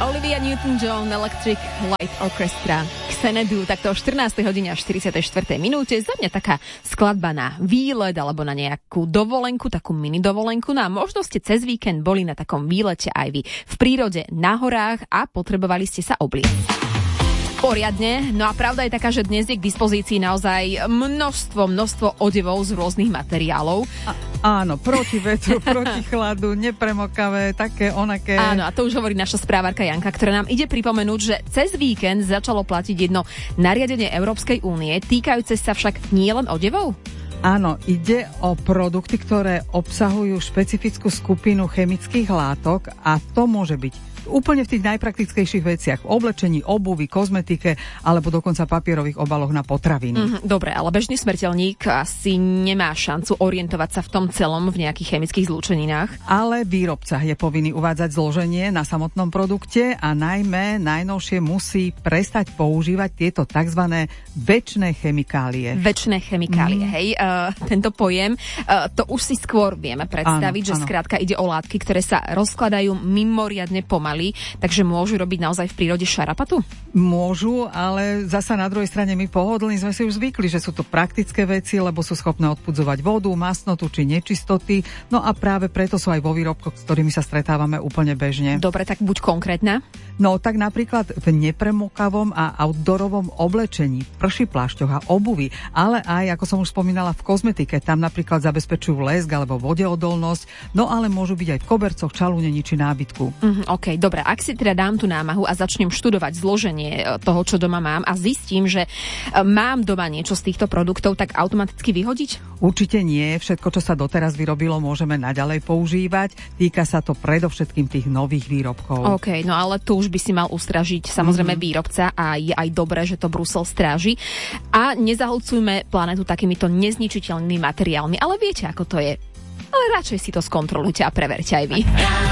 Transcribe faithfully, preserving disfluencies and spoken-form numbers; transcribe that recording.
Olivia Newton-John, Electric Light Orchestra, Xanadu, takto o štrnástej hodine a štyridsiatej štvrtej minúte. Za mňa taká skladba na výlet alebo na nejakú dovolenku, takú mini dovolenku. No a možno ste cez víkend boli na takom výlete aj vy v prírode na horách a potrebovali ste sa obliecť poriadne. No a pravda je taká, že dnes je k dispozícii naozaj množstvo, množstvo odevov z rôznych materiálov. A, áno, proti vetru, proti chladu, nepremokavé, také, onaké. Áno, a to už hovorí naša správárka Janka, ktorá nám ide pripomenúť, že cez víkend začalo platiť jedno nariadenie Európskej únie, týkajúce sa však nielen odevov. Áno, ide o produkty, ktoré obsahujú špecifickú skupinu chemických látok a to môže byť úplne v tých najpraktickejších veciach, v oblečení, obuvi, kozmetike alebo dokonca papierových obaloch na potraviny. Mm, dobre, ale bežný smrteľník asi nemá šancu orientovať sa v tom celom v nejakých chemických zlúčeninách. Ale výrobca je povinný uvádzať zloženie na samotnom produkte a najmä najnovšie musí prestať používať tieto tzv. Večné chemikálie. Večné chemikálie, mm. hej. Uh, tento pojem, uh, to už si skôr vieme predstaviť, áno, že áno. skrátka ide o látky, ktoré sa rozkladajú mimoriadne pomaly. Takže môžu robiť naozaj v prírode šarapatu? Môžu, ale zasa na druhej strane my pohodlní sme si už zvykli, že sú to praktické veci, lebo sú schopné odpudzovať vodu, masnotu či nečistoty. No a práve preto sú aj vo výrobkoch, s ktorými sa stretávame úplne bežne. Dobre, tak buď konkrétna. No tak napríklad v nepremokavom a outdoorovom oblečení, prší plášťoch a obuvi, ale aj, ako som už spomínala, v kozmetike. Tam napríklad zabezpečujú lesk alebo vodeodolnosť, no ale môžu byť aj v kobercoch, čalúnení či nábytku. Mm, OK, dobre, ak si teda dám tú námahu a začnem študovať zloženie toho, čo doma mám a zistím, že mám doma niečo z týchto produktov, tak automaticky vyhodiť? Určite nie. Všetko, čo sa doteraz vyrobilo, môžeme naďalej používať. Týka sa to predovšetkým tých nových výrobkov. OK, no ale tu už by si mal ustražiť samozrejme mm-hmm. výrobca a je aj dobré, že to Brusel stráži. A nezahlcujme planetu takýmito nezničiteľnými materiálmi. Ale viete, ako to je. Ale radšej si to skontrolujte a preverte aj vy.